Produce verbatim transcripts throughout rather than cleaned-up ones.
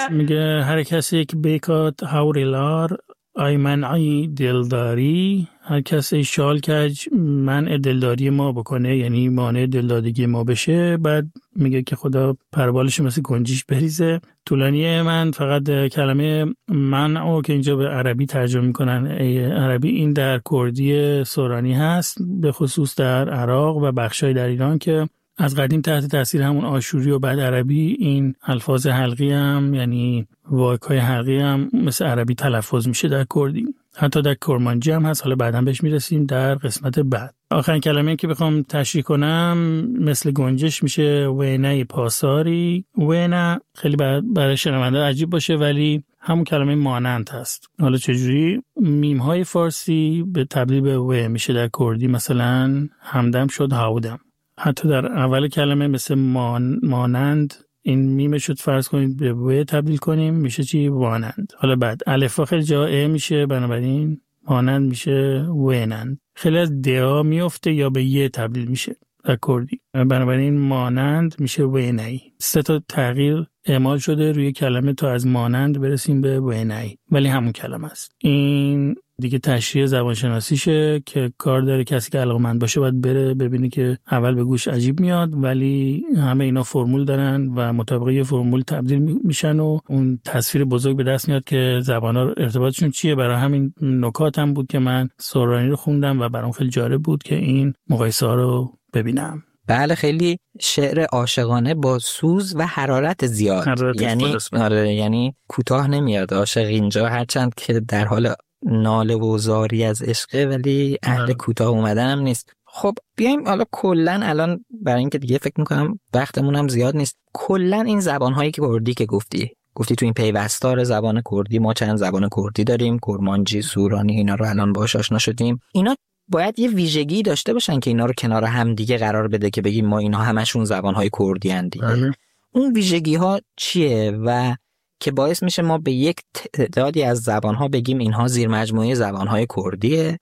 میگه هر کسی که بیکات هاوریلار ای منعی دلداری، هر کسی شال کج منع دلداری ما بکنه، یعنی مانع دلدادگی ما بشه. بعد میگه که خدا پربالش مثل گنجیش بریزه. طولانیه، من فقط کلمه منع که اینجا به عربی ترجمه میکنن عربی، این در کردی سورانی هست، به خصوص در عراق و بخشای در ایران که از قدیم تحت تاثیر همون آشوری و بعد عربی این الفاظ حلقی هم، یعنی واژه‌های حلقی هم مثل عربی تلفظ میشه در کردی. حتی در کرمانجی هم هست، حالا بعداً بهش میرسیم در قسمت بعد. آخرین کلمه‌ای که بخوام تشریح کنم مثل گنجش میشه وینه پاساری. وینه خیلی برای شنونده عجیب باشه ولی همون کلمه مانند هست. حالا چجوری؟ میم‌های فارسی به تبدیل به و میشه در کردی، مثلا همدم شد هاودم. حتی در اول کلمه مثل مان، مانند، این میمه شد فرض کنید به و تبدیل کنیم میشه چی؟ وانند. حالا بعد الفا خیلی جا ا میشه، بنابراین مانند میشه وینند. خیلی از دعا میفته یا به ی تبدیل میشه در کردی، بنابراین مانند میشه وینایی. سه تا تغییر اعمال شده روی کلمه تا از مانند برسیم به وینایی، ولی همون کلمه است. این دیگه تشریح زبانشناسیشه که کار داره کسی که علاقه‌مند باشه باید بره ببینه که اول به گوش عجیب میاد ولی همه اینا فرمول دارن و مطابق یه فرمول تبدیل میشن و اون تصویر بزرگ به دست میاد که زبان‌ها ارتباطشون چیه. برای همین نکات هم بود که من سورانی رو خوندم و برام خیلی جالب بود که این مقایسه ها رو ببینم. بله، خیلی شعر عاشقانه با سوز و حرارت زیاد، حرارت یعنی آره، یعنی کوتاه نمیاد عاشق اینجا، هرچند که در حال ناله و زاری از عشقه ولی اهل کوتاه اومدن هم نیست. خب بیایم حالا کلن الان برای اینکه دیگه فکر میکنم وقتمون هم زیاد نیست، کلن این زبان‌هایی که کردی که گفتی گفتی تو این پیوستار زبان کردی ما چند زبان کردی داریم، کرمانجی، سورانی، اینا رو الان باهاش آشنا شدیم. اینا باید یه ویژگی داشته باشن که اینا رو کنار هم دیگه قرار بده که بگیم ما اینا همشون زبان‌های کردی ان دیگه. اون ویژگی‌ها چیه و که باعث میشه ما به یک تعدادی از زبان‌ها بگیم اینها زیر مجموعه زبان‌های کردیه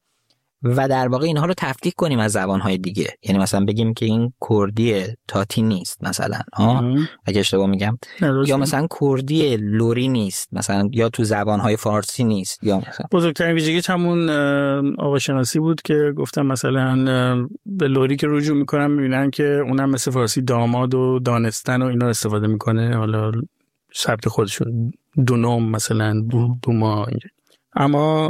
و در واقع اینها رو تفکیک کنیم از زبان‌های دیگه؟ یعنی مثلا بگیم که این کردی تاتی نیست مثلا، ها اگه اشتباه میگم، یا مثلا کردی لوری نیست مثلا، یا تو زبان‌های فارسی نیست، یا مثلا بزرگترین ویژگی همون آواشناسی بود که گفتم مثلا به لوری که رجوع میکنن میبینن که اونم مثل فارسی داماد و دانستن و اینا استفاده میکنه، حالا سبت خودشون دونوم مثلا بوما اینجا. اما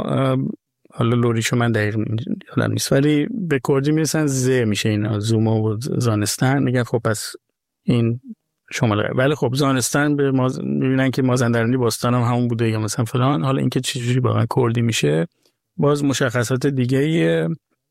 حالا لوریشو من دقیق یادم نیست ولی به کردی میرسن ز میشه اینا، زوما و زانستن، میگن خب پس این شمال غرب. ولی خب زانستن به ماز... میبینن که مازندرانی باستان هم همون بوده یا مثلا فلان. حالا اینکه چجوری واقعا کردی میشه باز مشخصات دیگه ایه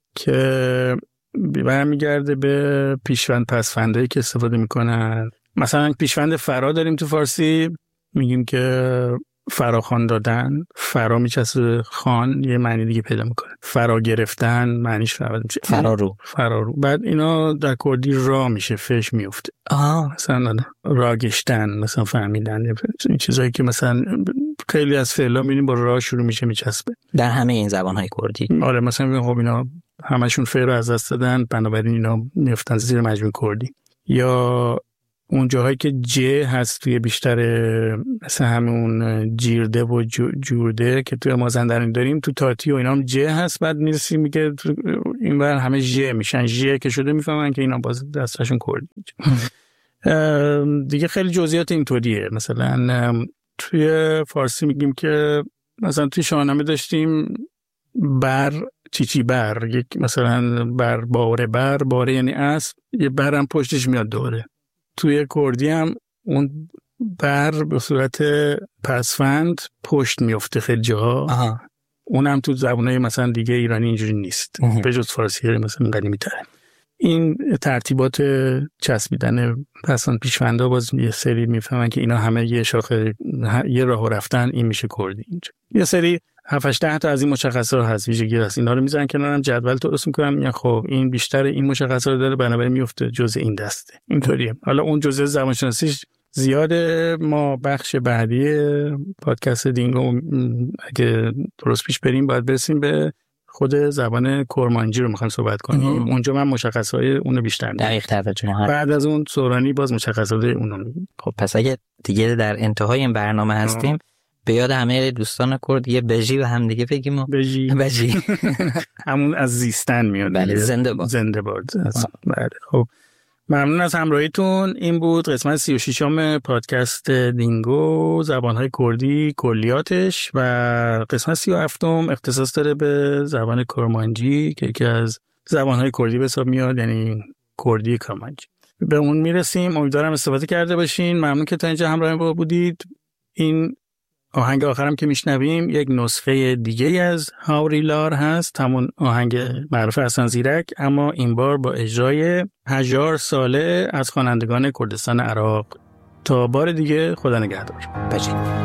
که برمیگرده به پیشوند پسفندایی که استفاده میکنن. مثلا پیشوند فرا داریم تو فارسی، میگیم که فراخوان دادن، فرا میچسبه خان یه معنی دیگه پیدا میکنه، فرا گرفتن معنیش فرا میشه فرارو فرارو. بعد اینا در کردی را میشه، فش میفته. آه مثلا را گشتن، مثلا فهمیدن، این چیزایی که مثلا خیلی از فعلا میبینیم با را شروع میشه میچسبه در همه این زبانهای کردی. آره مثلا خب اینا همشون فعل رو از دست دادن، بنابراین اینا میفتن زیر مجموع کردی. یا اون جاهایی که ج هست توی بیشتر مثلا همون جیرده و جورده که توی مازندرانی داریم، تو تاتی و اینا هم ج هست. بعد میرسیم میگه این بر همه ژ میشن، ژ که شده میفهمن که اینا باز دستشون کردی دیگه. خیلی جزئیات اینطوریه. مثلا توی فارسی میگیم که مثلا توی شاهنامه داشتیم بر چیچی بر، یک مثلا بر باره، بر باره یعنی اسب، یه برم پشتش میاد دوره. توی کردی هم اون بر به صورت پسفند پشت میفته خیلی جاها، اونم تو زبانهای مثلا دیگه ایرانی اینجوری نیست به جز فارسی مثلا قدیمی تره. این ترتیبات چسبیدن پسفند پیشوندا باز یه سری میفهمن که اینا همه یه شاخه یه راه رفتن، این میشه کردی. اینجا یه سری هفت هشت تا از این مشخصات هست، ویژگی هست، اینا رو میذارن کنارم، جدول درست میکنم، میگن خب این بیشتر این مشخصات داره بنابراین میفته جزء این دسته. اینطوریه. حالا اون جزء زبانشناسیش زیاده. ما بخش بعدی پادکست دینگو اگه درست پیش بریم باید برسیم به خود زبان کرمانجی رو میخوایم صحبت کنیم. اونجا من مشخصهای اونو بیشتر میگم. دقیق تر ترجمه. بعد از اون سورانی باز مشخصات اونو میگیم. خب پس اگه دیگه در انتهای این برنامه هستیم آه. به یاد همه دوستان کرد یه بژی و هم دیگه بگیم. و بژی بژی همون از زیستن میاد. بله زنده باد. زنده باد. بله خب ممنون از همراهیتون. این بود قسمت سی و ششم پادکست دینگو، زبانهای کردی کلیاتش، و قسمت سی و هفتم اختصاص داره به زبان کرمانجی که یکی از زبانهای کردی به حساب میاد، یعنی کردی کرمانجی. به اون میرسیم. امیدوارم استفاده کرده باشین. ممنون که تا اینجا همراه ما بودید. این آهنگ آخرم که میشنویم یک نسخه دیگه از هاوریلار هست، همون آهنگ معروف حسن زیرک، اما این بار با اجرای هجار ساله از خوانندگان کردستان عراق. تا بار دیگه، خدا نگهدار. بچین.